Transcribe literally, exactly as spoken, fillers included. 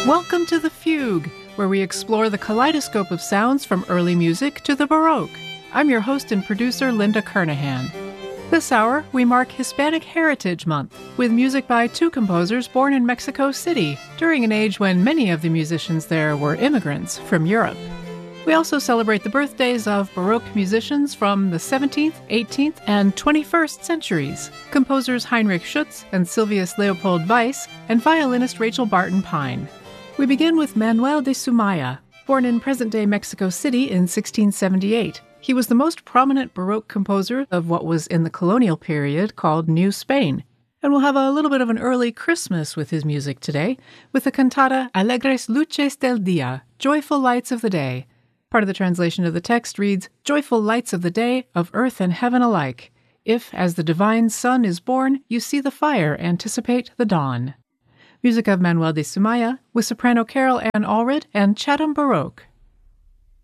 Welcome to The Fugue, where we explore the kaleidoscope of sounds from early music to the Baroque. I'm your host and producer, Linda Kernahan. This hour, we mark Hispanic Heritage Month with music by two composers born in Mexico City during an age when many of the musicians there were immigrants from Europe. We also celebrate the birthdays of Baroque musicians from the seventeenth, eighteenth, and twenty-first centuries, composers Heinrich Schütz and Silvius Leopold Weiss, and violinist Rachel Barton Pine. We begin with Manuel de Sumaya, born in present-day Mexico City in sixteen seventy-eight. He was the most prominent Baroque composer of what was in the colonial period called New Spain. And we'll have a little bit of an early Christmas with his music today, with the cantata Alegres Luces del Dia, Joyful Lights of the Day. Part of the translation of the text reads, Joyful lights of the day, of earth and heaven alike. If, as the divine sun is born, you see the fire, anticipate the dawn. Music of Manuel de Sumaya, with soprano Carol Ann Allred and Chatham Baroque.